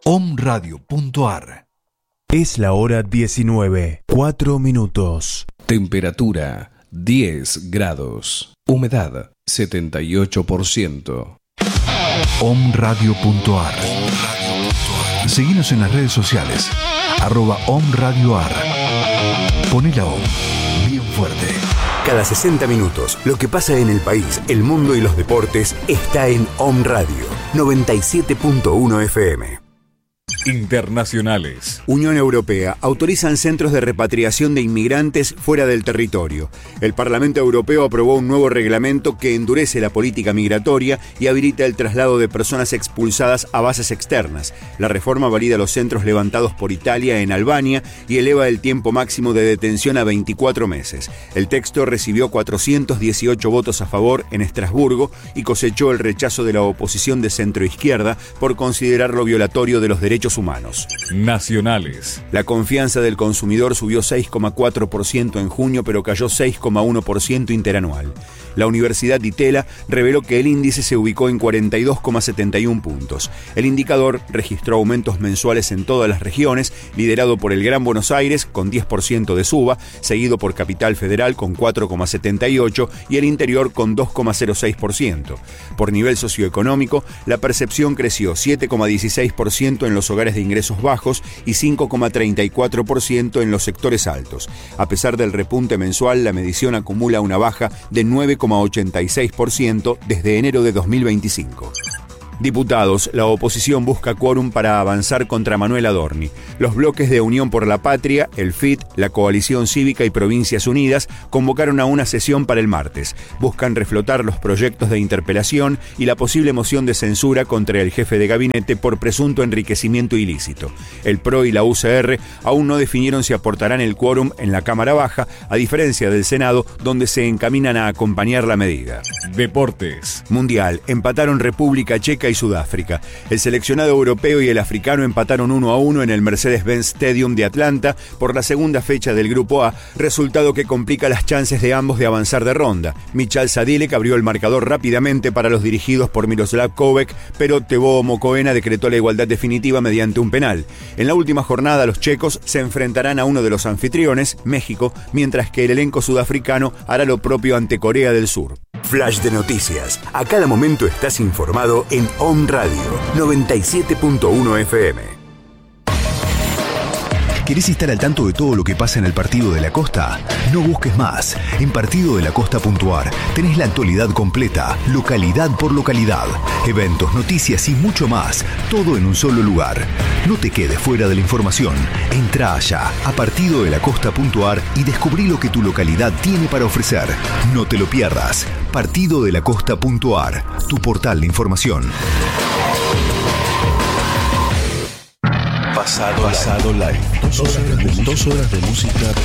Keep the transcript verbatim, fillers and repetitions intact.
omradio punto ar. Es la hora diecinueve, cuatro minutos. Temperatura diez grados. Humedad setenta y ocho por ciento. omradio punto ar. Seguinos en las redes sociales. Arroba omradioar. Poné la O bien fuerte. Cada sesenta minutos, lo que pasa en el país, el mundo y los deportes está en Om Radio noventa y siete punto uno F M. Internacionales. Unión Europea autorizan centros de repatriación de inmigrantes fuera del territorio. El Parlamento Europeo aprobó un nuevo reglamento que endurece la política migratoria y habilita el traslado de personas expulsadas a bases externas. La reforma valida los centros levantados por Italia en Albania y eleva el tiempo máximo de detención a veinticuatro meses. El texto recibió cuatrocientos dieciocho votos a favor en Estrasburgo y cosechó el rechazo de la oposición de centroizquierda por considerarlo violatorio de los derechos humanos. Nacionales. La confianza del consumidor subió seis coma cuatro por ciento en junio, pero cayó seis coma uno por ciento interanual. La Universidad de Itela reveló que el índice se ubicó en cuarenta y dos coma setenta y uno puntos. El indicador registró aumentos mensuales en todas las regiones, liderado por el Gran Buenos Aires con diez por ciento de suba, seguido por Capital Federal con cuatro coma setenta y ocho por ciento y el interior con dos coma cero seis por ciento. Por nivel socioeconómico, la percepción creció siete coma dieciséis por ciento en los hogares de ingresos bajos y cinco coma treinta y cuatro por ciento en los sectores altos. A pesar del repunte mensual, la medición acumula una baja de nueve coma ochenta y seis por ciento desde enero de dos mil veinticinco. Diputados, la oposición busca quórum para avanzar contra Manuel Adorni. Los bloques de Unión por la Patria, el F I T, la Coalición Cívica y Provincias Unidas convocaron a una sesión para el martes. Buscan reflotar los proyectos de interpelación y la posible moción de censura contra el jefe de gabinete por presunto enriquecimiento ilícito. El P R O y la U C R aún no definieron si aportarán el quórum en la Cámara Baja, a diferencia del Senado, donde se encaminan a acompañar la medida. Deportes. Mundial. Empataron República Checa y Sudáfrica. El seleccionado europeo y el africano empataron uno a uno en el Mercedes-Benz Stadium de Atlanta por la segunda fecha del Grupo A, resultado que complica las chances de ambos de avanzar de ronda. Michal Sadilek abrió el marcador rápidamente para los dirigidos por Miroslav Kovac, pero Tebo Mokoena decretó la igualdad definitiva mediante un penal. En la última jornada, los checos se enfrentarán a uno de los anfitriones, México, mientras que el elenco sudafricano hará lo propio ante Corea del Sur. Flash de noticias. A cada momento estás informado en Om Radio noventa y siete punto uno F M. ¿Querés estar al tanto de todo lo que pasa en el Partido de la Costa? No busques más. En partido de la costa punto ar tenés la actualidad completa, localidad por localidad, eventos, noticias y mucho más, todo en un solo lugar. No te quedes fuera de la información. Entra allá a partido de la costa punto ar y descubrí lo que tu localidad tiene para ofrecer. No te lo pierdas. partido de la costa punto ar, tu portal de información. Pasado, pasado live. Dos horas de, dos horas de música.